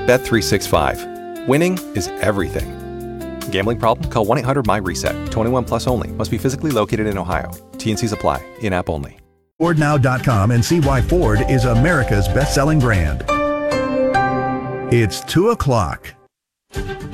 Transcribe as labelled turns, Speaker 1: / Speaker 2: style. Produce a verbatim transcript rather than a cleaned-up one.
Speaker 1: Bet three sixty-five. Winning is everything. Gambling problem? Call one eight hundred my reset. twenty-one plus only. Must be physically located in Ohio. T and C's apply. In-app only.
Speaker 2: Ford Now dot com and see why Ford is America's best-selling brand. It's two o'clock.